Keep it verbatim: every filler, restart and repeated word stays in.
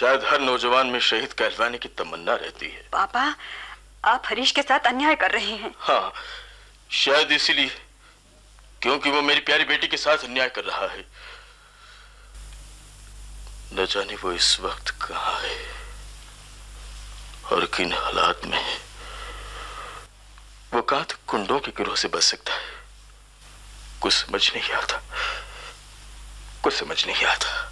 शायद हर नौजवान में शहीद कहलवाने की तमन्ना रहती है। पापा, आप हरीश के साथ अन्याय कर रहे हैं। हाँ, शायद इसीलिए, क्योंकि वो मेरी प्यारी बेटी के साथ अन्याय कर रहा है। न जाने वो इस वक्त कहाँ है और किन हालात में है। वो कहाँ तक गुंडों के गिरोह से बच सकता है, कुछ समझ नहीं आता, कुछ समझ नहीं आता।